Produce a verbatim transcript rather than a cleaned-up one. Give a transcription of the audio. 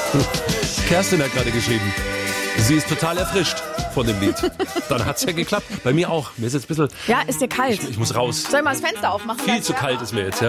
Kerstin hat gerade geschrieben, sie ist total erfrischt von dem Lied. Dann hat's ja geklappt. Bei mir auch. Mir ist jetzt ein bisschen... Ja, ist dir kalt? Ich, ich muss raus. Soll ich mal das Fenster aufmachen? Viel zu kalt ist mir jetzt, ja.